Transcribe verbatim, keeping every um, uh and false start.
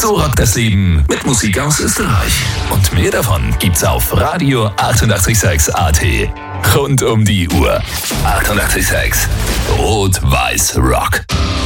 So rockt das Leben mit Musik aus Österreich. Und mehr davon gibt's auf Radio achtundachtzig Komma sechs A T. Rund um die Uhr. achtundachtzig Komma sechs. Rot-Weiß Rock.